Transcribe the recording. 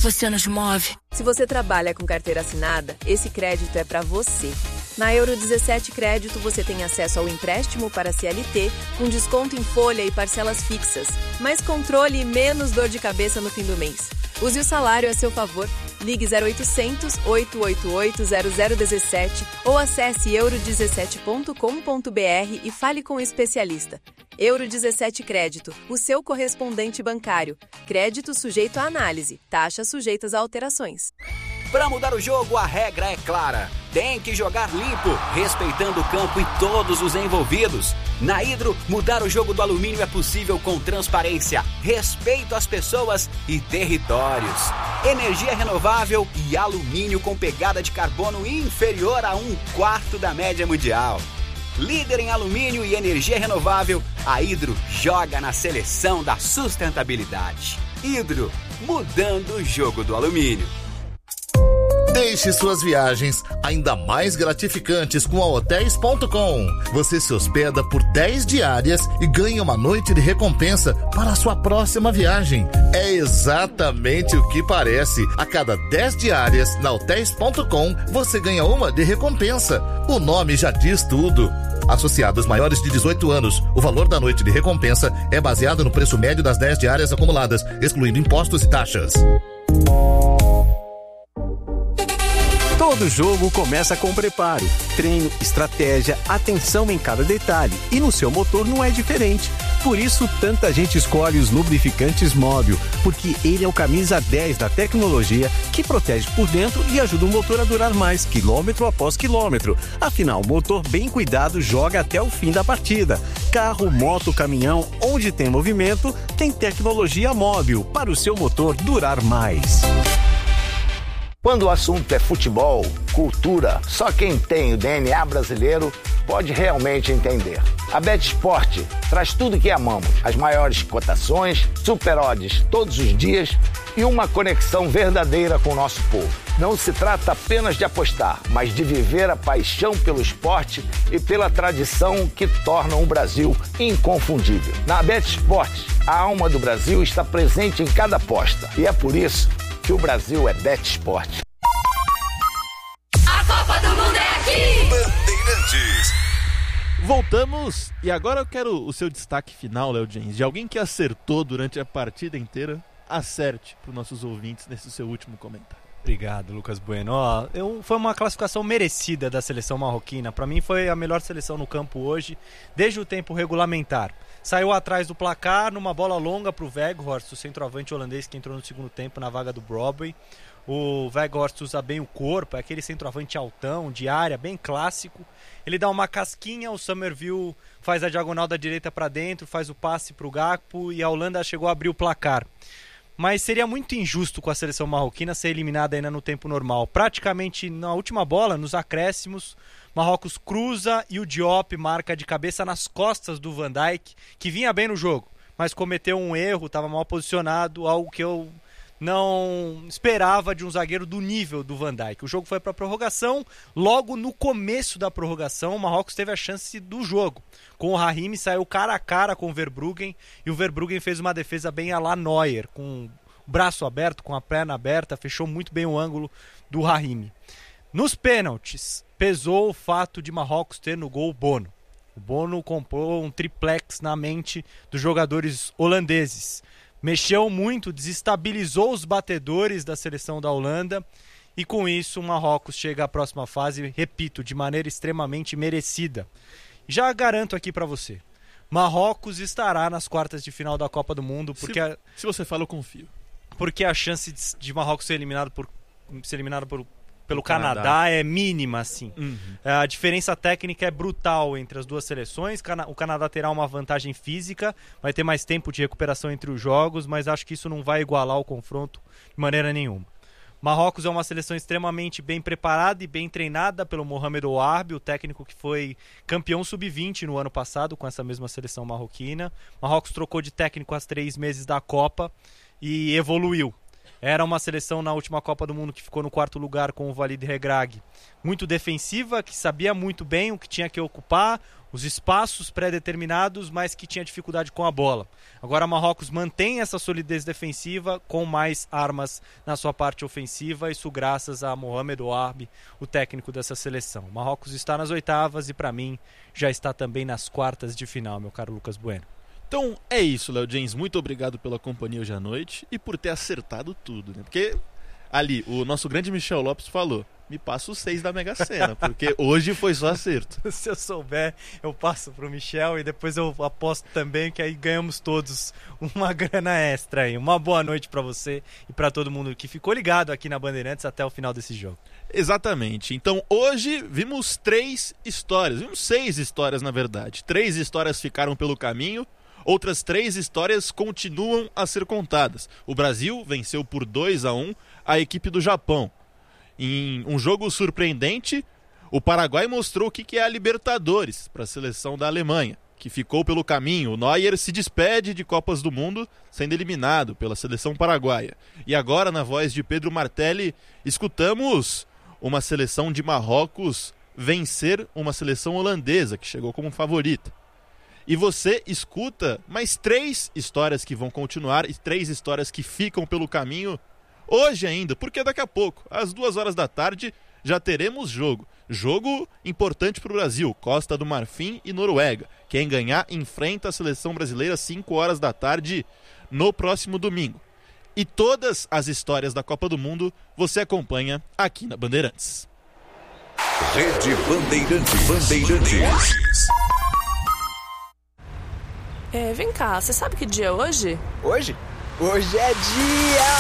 você nos move. Se você trabalha com carteira assinada, esse crédito é para você. Na Euro 17 Crédito, você tem acesso ao empréstimo para CLT, com desconto em folha e parcelas fixas. Mais controle e menos dor de cabeça no fim do mês. Use o salário a seu favor. Ligue 0800 888 0017 ou acesse euro17.com.br e fale com o especialista. Euro 17 Crédito, o seu correspondente bancário. Crédito sujeito à análise. Taxas sujeitas a alterações. Para mudar o jogo, a regra é clara. Tem que jogar limpo, respeitando o campo e todos os envolvidos. Na Hidro, mudar o jogo do alumínio é possível com transparência, respeito às pessoas e territórios. Energia renovável e alumínio com pegada de carbono inferior a 1/4 da média mundial. Líder em alumínio e energia renovável, a Hidro joga na seleção da sustentabilidade. Hidro, mudando o jogo do alumínio. Deixe suas viagens ainda mais gratificantes com a Hotels.com. Você se hospeda por 10 diárias e ganha uma noite de recompensa para a sua próxima viagem. É exatamente o que parece. A cada 10 diárias na Hotels.com, você ganha uma de recompensa. O nome já diz tudo. Associados maiores de 18 anos, o valor da noite de recompensa é baseado no preço médio das 10 diárias acumuladas, excluindo impostos e taxas. Todo jogo começa com preparo, treino, estratégia, atenção em cada detalhe. E no seu motor não é diferente. Por isso, tanta gente escolhe os lubrificantes Móbil, porque ele é o camisa 10 da tecnologia que protege por dentro e ajuda o motor a durar mais, quilômetro após quilômetro. Afinal, o motor bem cuidado joga até o fim da partida. Carro, moto, caminhão, onde tem movimento, tem tecnologia Móbil para o seu motor durar mais. Quando o assunto é futebol, cultura, só quem tem o DNA brasileiro pode realmente entender. A BetSport traz tudo que amamos, as maiores cotações, super odds todos os dias e uma conexão verdadeira com o nosso povo. Não se trata apenas de apostar, mas de viver a paixão pelo esporte e pela tradição que tornam o Brasil inconfundível. Na BetSport, a alma do Brasil está presente em cada aposta e é por isso que o Brasil é BetSport. A Copa do Mundo é aqui! Bandeirantes. Voltamos e agora eu quero o seu destaque final, Léo James, de alguém que acertou durante a partida inteira. Acerte para os nossos ouvintes nesse seu último comentário. Obrigado, Lucas Bueno. Foi uma classificação merecida da seleção marroquina. Para mim foi a melhor seleção no campo hoje, desde o tempo regulamentar. Saiu atrás do placar numa bola longa para o Weghorst, o centroavante holandês que entrou no segundo tempo na vaga do Broadway. O Weghorst usa bem o corpo, é aquele centroavante altão, de área, bem clássico. Ele dá uma casquinha, o Summerville faz a diagonal da direita para dentro, faz o passe para o Gakpo e a Holanda chegou a abrir o placar. Mas seria muito injusto com a seleção marroquina ser eliminada ainda no tempo normal. Praticamente na última bola, nos acréscimos, Marrocos cruza e o Diop marca de cabeça nas costas do Van Dijk, que vinha bem no jogo, mas cometeu um erro, estava mal posicionado, algo que eu não esperava de um zagueiro do nível do Van Dijk. O jogo foi para a prorrogação, logo no começo da prorrogação, o Marrocos teve a chance do jogo. Com o Brahimi saiu cara a cara com o Verbruggen e o Verbruggen fez uma defesa bem à la Neuer, com o braço aberto, com a perna aberta, fechou muito bem o ângulo do Brahimi. Nos pênaltis, pesou o fato de Marrocos ter no gol o Bono. O Bono comprou um triplex na mente dos jogadores holandeses. Mexeu muito, desestabilizou os batedores da seleção da Holanda e com isso o Marrocos chega à próxima fase, repito, de maneira extremamente merecida. Já garanto aqui para você, Marrocos estará nas quartas de final da Copa do Mundo, porque se você fala, eu confio. Porque a chance de Marrocos ser eliminado pelo Canadá é mínima, assim. A diferença técnica é brutal entre as duas seleções. O Canadá terá uma vantagem física, vai ter mais tempo de recuperação entre os jogos, mas acho que isso não vai igualar o confronto de maneira nenhuma. Marrocos é uma seleção extremamente bem preparada e bem treinada pelo Mohamed Ouarbi, o técnico que foi campeão sub-20 no ano passado com essa mesma seleção marroquina. Marrocos trocou de técnico há 3 meses da Copa e evoluiu. Era uma seleção na última Copa do Mundo que ficou no 4º lugar com o Walid Regragui, muito defensiva, que sabia muito bem o que tinha que ocupar, os espaços pré-determinados, mas que tinha dificuldade com a bola. Agora Marrocos mantém essa solidez defensiva com mais armas na sua parte ofensiva, isso graças a Mohamed Ouarbi, o técnico dessa seleção. Marrocos está nas oitavas e para mim já está também nas quartas de final, meu caro Lucas Bueno. Então é isso, Léo James. Muito obrigado pela companhia hoje à noite e por ter acertado tudo, né? Porque ali, o nosso grande Michel Lopes falou: me passa os 6 da Mega Sena, porque hoje foi só acerto. Se eu souber, eu passo pro Michel e depois eu aposto também, que aí ganhamos todos uma grana extra aí. Uma boa noite pra você e pra todo mundo que ficou ligado aqui na Bandeirantes até o final desse jogo. Exatamente. Então hoje vimos 3 histórias, vimos 6 histórias na verdade. 3 histórias ficaram pelo caminho. Outras 3 histórias continuam a ser contadas. O Brasil venceu por 2-1 a equipe do Japão. Em um jogo surpreendente, o Paraguai mostrou o que é a Libertadores para a seleção da Alemanha, que ficou pelo caminho. O Neuer se despede de Copas do Mundo, sendo eliminado pela seleção paraguaia. E agora, na voz de Pedro Martelli, escutamos uma seleção de Marrocos vencer uma seleção holandesa, que chegou como favorita. E você escuta mais 3 histórias que vão continuar e 3 histórias que ficam pelo caminho hoje ainda, porque daqui a pouco, às 2h da tarde, já teremos jogo. Jogo importante para o Brasil, Costa do Marfim e Noruega. Quem ganhar enfrenta a seleção brasileira às 5h da tarde no próximo domingo. E todas as histórias da Copa do Mundo você acompanha aqui na Bandeirantes. Rede Bandeirantes. Vem cá, você sabe que dia é hoje? Hoje? Hoje é dia